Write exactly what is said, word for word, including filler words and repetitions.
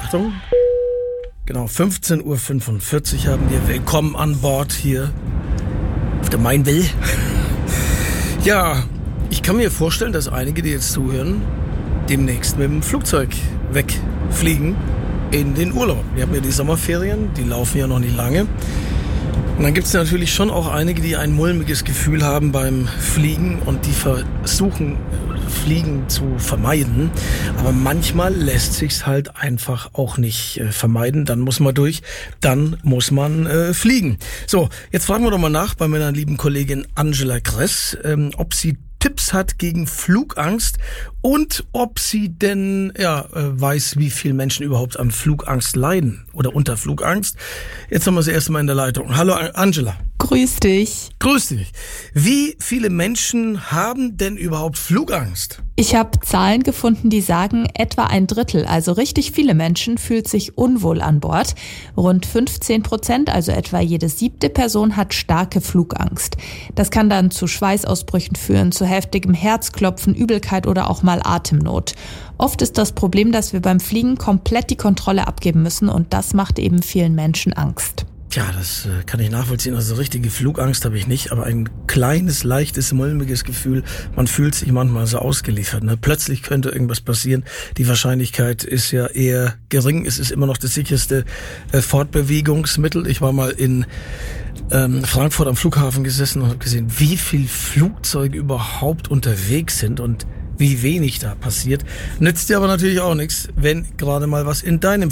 Achtung. Genau, fünfzehn Uhr fünfundvierzig haben wir. Willkommen an Bord hier auf der Mainwill. Ja, ich kann mir vorstellen, dass einige, die jetzt zuhören, demnächst mit dem Flugzeug wegfliegen in den Urlaub. Wir haben ja die Sommerferien, die laufen ja noch nicht lange. Und dann gibt es natürlich schon auch einige, die ein mulmiges Gefühl haben beim Fliegen und die versuchen, Fliegen zu vermeiden. Aber manchmal lässt sich's halt einfach auch nicht äh, vermeiden. Dann muss man durch, dann muss man äh, fliegen. So, jetzt fragen wir doch mal nach bei meiner lieben Kollegin Angela Kress, ähm, ob sie Tipps hat gegen Flugangst und ob sie denn ja äh, weiß, wie viele Menschen überhaupt an Flugangst leiden oder unter Flugangst. Jetzt haben wir sie erstmal in der Leitung. Hallo Angela. Grüß dich. Grüß dich. Wie viele Menschen haben denn überhaupt Flugangst? Ich habe Zahlen gefunden, die sagen, etwa ein Drittel, also richtig viele Menschen, fühlt sich unwohl an Bord. Rund fünfzehn Prozent, also etwa jede siebte Person, hat starke Flugangst. Das kann dann zu Schweißausbrüchen führen, zu heftigem Herzklopfen, Übelkeit oder auch mal Atemnot. Oft ist das Problem, dass wir beim Fliegen komplett die Kontrolle abgeben müssen und das macht eben vielen Menschen Angst. Ja, das äh, kann ich nachvollziehen. Also richtige Flugangst habe ich nicht, aber ein kleines, leichtes, mulmiges Gefühl. Man fühlt sich manchmal so ausgeliefert. Ne? Plötzlich könnte irgendwas passieren. Die Wahrscheinlichkeit ist ja eher gering. Es ist immer noch das sicherste äh, Fortbewegungsmittel. Ich war mal in ähm, Frankfurt am Flughafen gesessen und habe gesehen, wie viel Flugzeuge überhaupt unterwegs sind und wie wenig da passiert. Nützt dir aber natürlich auch nichts, wenn gerade mal was in deinem